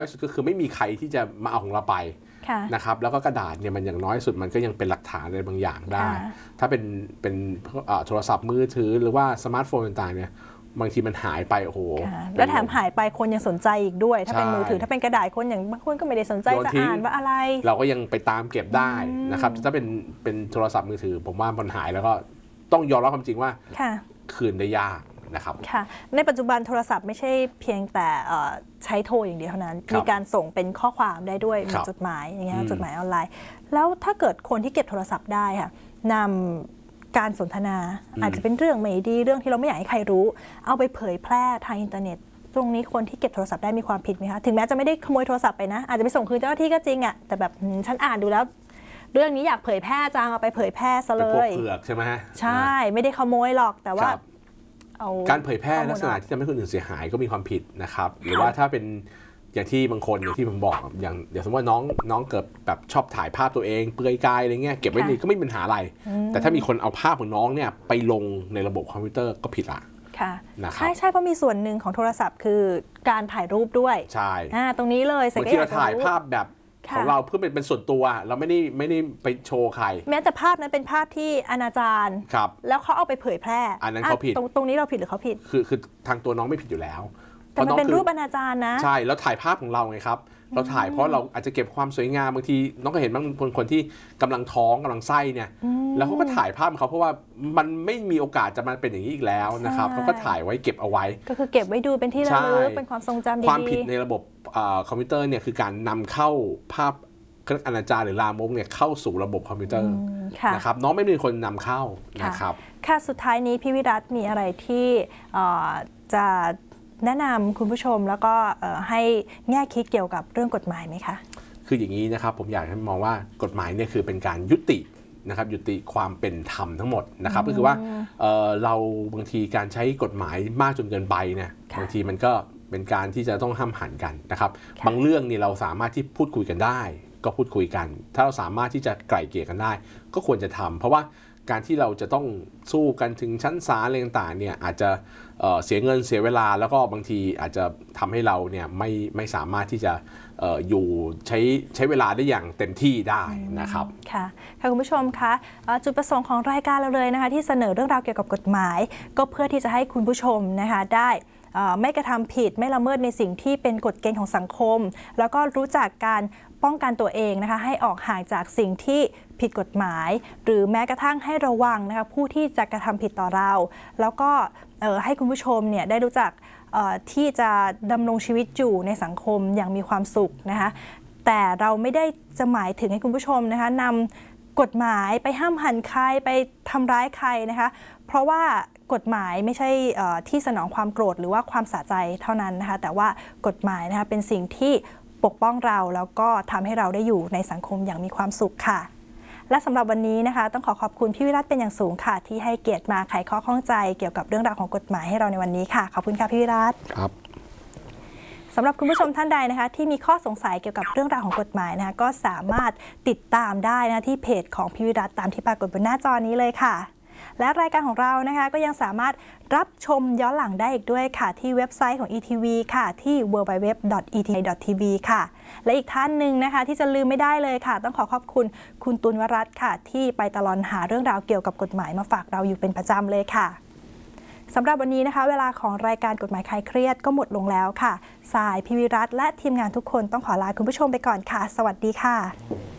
สุดก็คือไม่มีใครที่จะมาเอาของเราไปนะครับแล้วก็กระดาษเนี่ยมันอย่างน้อยสุดมันก็ยังเป็นหลักฐานอะไรบางอย่างได้ถ้าเป็นโทรศัพท์มือถือหรือว่าสมาร์ทโฟนต่างๆเนี่ยบางทีมันหายไปโอ้โหแล้วแถมหายไปคนยังสนใจอีกด้วยถ้าเป็นมือถือถ้าเป็นกระดาษคนอย่างบางคนก็ไม่ได้สนใจจะอ่านว่าอะไรเราก็ยังไปตามเก็บได้นะครับถ้าเป็นโทรศัพท์มือถือผมว่ามันหายแล้วก็ต้องยอมรับความจริงว่าคืนได้ยากนะครับค่ะในปัจจุบันโทรศัพท์ไม่ใช่เพียงแต่ใช้โทรอย่างเดียวเท่านั้นมีการส่งเป็นข้อความได้ด้วยมีจดหมายอย่างเงี้ยจดหมายออนไลน์แล้วถ้าเกิดคนที่เก็บโทรศัพท์ได้ค่ะนำการสนทนาอาจจะเป็นเรื่องไม่ดีเรื่องที่เราไม่อยากให้ใครรู้เอาไปเผยแพร่ทางอินเทอร์เน็ตตรงนี้คนที่เก็บโทรศัพท์ได้มีความผิดไหมคะถึงแม้จะไม่ได้ขโมยโทรศัพท์ไปนะอาจจะไปส่งคืนเจ้าหน้าที่ก็จริงอ่ะแต่แบบฉันอ่านดูแล้วเรื่องนี้อยากเผยแพร่จังเอาไปเผยแพร่ซะเลยเผือกใช่ไหมฮะใช่ไม่ได้ขโมยหรอกแต่ว่าการเผยแพร่ลักษณะที่ทำให้คนอื่นเสียหายก็มีความผิดนะครับหรือว่าถ้าเป็นอย่างที่บางคนอย่างที่ผมบอกอย่างสมมติว่าน้องเกิดแบบชอบถ่ายภาพตัวเองเปลือยกายอะไรเงี้ยเก็บไว้ดีก็ไม่มีปัญหาอะไรแต่ถ้ามีคนเอาภาพของน้องเนี่ยไปลงในระบบคอมพิวเตอร์ก็ผิดละค่ะใช่เพราะมีส่วนหนึ่งของโทรศัพท์คือการถ่ายรูปด้วยใช่ตรงนี้เลยบางทีเราถ่ายภาพแบบของเราเพื่อเป็นส่วนตัวเราไม่ได้ไปโชว์ใครแม้แต่ภาพนั้นเป็นภาพที่อนาจารแล้วเขาเอาไปเผยแพร่อันนั้นเขาผิดตรงนี้เราผิดหรือเขาผิดคือทางตัวน้องไม่ผิดอยู่แล้วแต่มันเป็นรูปอนาจารนะใช่แล้วถ่ายภาพของเราไงครับเราถ่ายเพราะเราอาจจะเก็บความสวยงามบางทีน้องก็เห็นบางคนที่กำลังท้องกำลังไส้เนี่ยแล้วเขาก็ถ่ายภาพของเขาเพราะว่ามันไม่มีโอกาสจะมาเป็นอย่างนี้อีกแล้วนะครับเขาก็ถ่ายไว้เก็บเอาไว้ก็คือเก็บไว้ดูเป็นที่ระลึกเป็นความทรงจำดีความผิดในระบบคอมพิวเตอร์เนี่ยคือการนำเข้าภาพอนาจารหรือลามกเนี่ยเข้าสู่ระบบคอมพิวเตอร์นะครับน้องไม่มีคนนำเข้านะครับค่ะสุดท้ายนี้พี่วิรัตมีอะไรที่จะแนะนำคุณผู้ชมแล้วก็ให้แง่คิดเกี่ยวกับเรื่องกฎหมายไหมคะคืออย่างนี้นะครับผมอยากให้มองว่ากฎหมายเนี่ยคือเป็นการยุตินะครับยุติความเป็นธรรมทั้งหมดนะครับก็คือว่าเราบางทีการใช้กฎหมายมากจนเกินไปเนี่ยบางทีมันก็เป็นการที่จะต้องห้ามหันกันนะครับบางเรื่องนี่เราสามารถที่พูดคุยกันได้ก็พูดคุยกันถ้าเราสามารถที่จะไกล่เกลี่ยกันได้ก็ควรจะทำเพราะว่าการที่เราจะต้องสู้กันถึงชั้นศาลอะไรต่างๆเนี่ยอาจจะเสียเงินเสียเวลาแล้วก็บางทีอาจจะทำให้เราเนี่ยไม่สามารถที่จะอยู่ใช้เวลาได้อย่างเต็มที่ได้นะครับค่ะคุณผู้ชมคะจุดประสงค์ของรายการเราเลยนะคะที่เสนอเรื่องราวเกี่ยวกับกฎหมายก็เพื่อที่จะให้คุณผู้ชมนะคะได้ไม่กระทำผิดไม่ละเมิดในสิ่งที่เป็นกฎเกณฑ์ของสังคมแล้วก็รู้จักการป้องกันตัวเองนะคะให้ออกห่างจากสิ่งที่ผิดกฎหมายหรือแม้กระทั่งให้ระวังนะคะผู้ที่จะกระทำผิดต่อเราแล้วก็ให้คุณผู้ชมเนี่ยได้รู้จักที่จะดำรงชีวิตอยู่ในสังคมอย่างมีความสุขนะคะแต่เราไม่ได้จะหมายถึงให้คุณผู้ชมนะคะนำกฎหมายไปห้ามหันใครไปทำร้ายใครนะคะเพราะว่ากฎหมายไม่ใช่ที่สนองความโกรธหรือว่าความสะใจเท่านั้นนะคะแต่ว่ากฎหมายนะคะเป็นสิ่งที่ปกป้องเราแล้วก็ทำให้เราได้อยู่ในสังคมอย่างมีความสุขค่ะและสำหรับวันนี้นะคะต้องขอบคุณพี่วิรัตเป็นอย่างสูงค่ะที่ให้เกียรติมาไขข้อข้องใจเกี่ยวกับเรื่องราวของกฎหมายให้เราในวันนี้ค่ะขอบคุณค่ะพี่วิรัตครับสำหรับคุณผู้ชมท่านใดนะคะที่มีข้อสงสัยเกี่ยวกับเรื่องราวของกฎหมายนะคะก็สามารถติดตามได้นะที่เพจของพี่วิรัตตามที่ปรากฏบนหน้าจอนี้เลยค่ะและรายการของเรานะคะก็ยังสามารถรับชมย้อนหลังได้อีกด้วยค่ะที่เว็บไซต์ของ ETV ค่ะที่ www.etv ค่ะและอีกท่านหนึ่งนะคะที่จะลืมไม่ได้เลยค่ะต้องขอบคุณคุณตุลวรัตน์ค่ะที่ไปตลอดหาเรื่องราวเกี่ยวกับกฎหมายมาฝากเราอยู่เป็นประจำเลยค่ะสำหรับวันนี้นะคะเวลาของรายการกฎหมายคลายเครียดก็หมดลงแล้วค่ะสายพี่วิรัตน์และทีมงานทุกคนต้องขอลาคุณผู้ชมไปก่อนค่ะสวัสดีค่ะ